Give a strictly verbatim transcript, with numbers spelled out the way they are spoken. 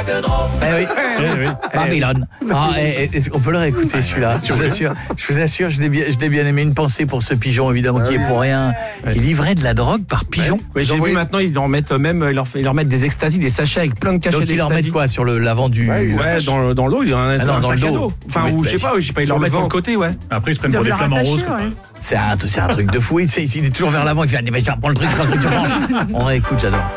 Eh oui, Eh oui. Babylone. Ah, et, et, on peut le réécouter celui-là. Je vous assure, je vous assure, je l'ai bien, je l'ai bien aimé. Une pensée pour ce pigeon évidemment qui est pour rien, qui livrait de la drogue par pigeon. Oui, j'ai vu maintenant ils en mettent même, ils leur, ils leur mettent des extasies, des sachets avec plein de cachets Donc ils leur d'ecstasy. mettent quoi sur le l'avant du Ouais, Ouais, dans, dans l'eau, il y a un, Ah non, un dans sac le à dos. dos. Enfin, Oui, ou je sais bah, pas, je sais pas, ils sur leur le mettent sur le ventre. côté, ouais. Après, ils se prennent pour des flamants roses, quoi. C'est un, c'est un truc de fou. Il, il est toujours vers l'avant. Il fait, mais je vais reprendre le truc, je prends le truc, je prends. On réécoute, j'adore.